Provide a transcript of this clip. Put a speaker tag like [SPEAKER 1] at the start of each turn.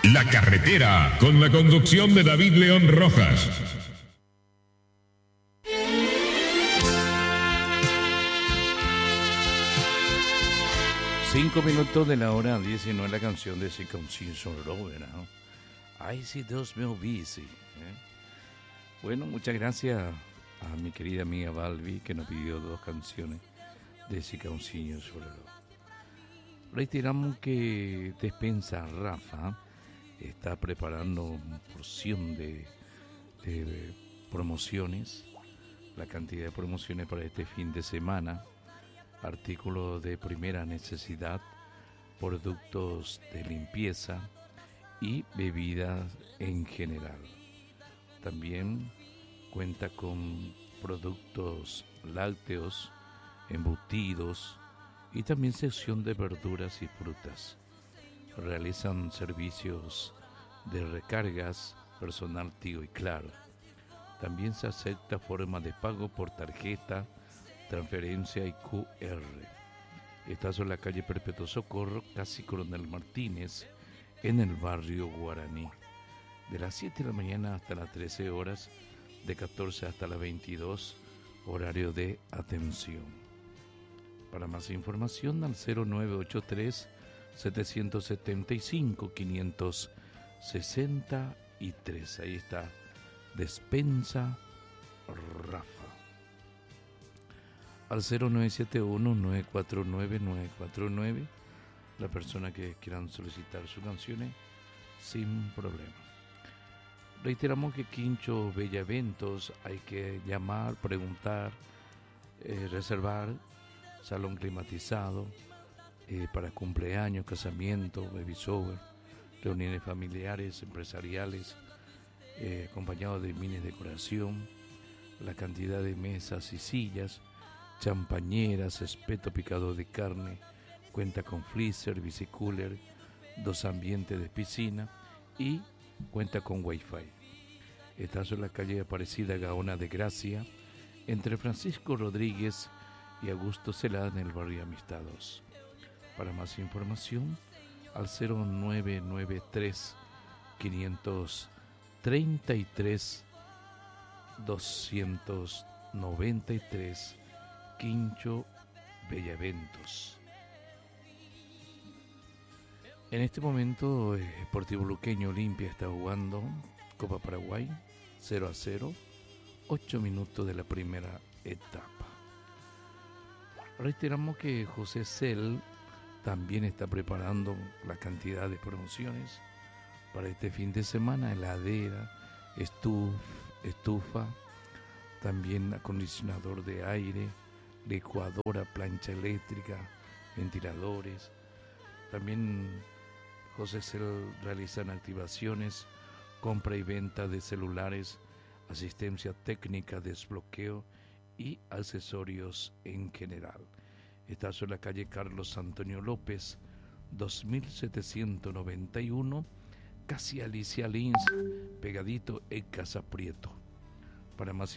[SPEAKER 1] La Carretera, con la conducción de David León Rojas.
[SPEAKER 2] Cinco minutos de la hora 19, la canción de Circumcision Rover, ¿no? Ay, si Dios me obice. Bueno, muchas gracias a mi querida amiga Balbi, que nos pidió dos canciones de Circumcision Rover. Reiteramos que Despensa Rafa está preparando una porción de promociones, la cantidad de promociones para este fin de semana. Artículos de primera necesidad, productos de limpieza y bebidas en general. También cuenta con productos lácteos, embutidos y también sección de verduras y frutas. Realizan servicios de recargas, personal Tigo y Claro. También se acepta forma de pago por tarjeta, transferencia y QR. Está sobre la calle Perpetuo Socorro, casi Coronel Martínez, en el barrio Guaraní. De las 7 de la mañana hasta las 13 horas, de 14 hasta las 22, horario de atención. Para más información, al 0983-775-563. Ahí está, Despensa Rafa. Al 0971-949-949, la persona que quieran solicitar sus canciones sin problema. Reiteramos que Quincho Bella Eventos hay que llamar, preguntar, reservar salón climatizado para cumpleaños, casamiento, baby shower, reuniones familiares, empresariales, acompañado de mini decoración, la cantidad de mesas y sillas, champañeras, espeto picado de carne, cuenta con freezer, bicicooler, 2 ambientes de piscina y cuenta con wifi. Está sobre la calle Aparecida Gaona de Gracia, entre Francisco Rodríguez y Augusto Celada, en el barrio Amistados. Para más información, al 0993 533 293 Quincho Bella Eventos. En este momento, Sportivo Luqueño Olimpia está jugando Copa Paraguay 0-0, 8 minutos de la primera etapa. Reiteramos que José Cel también está preparando la cantidad de promociones para este fin de semana: heladera, estufa, también acondicionador de aire, licuadora, plancha eléctrica, ventiladores. También José Cel realizan activaciones, compra y venta de celulares, asistencia técnica, desbloqueo y accesorios en general. Está sobre la calle Carlos Antonio López, 2791, casi Alicia Lins, pegadito en Casa Prieto. Para más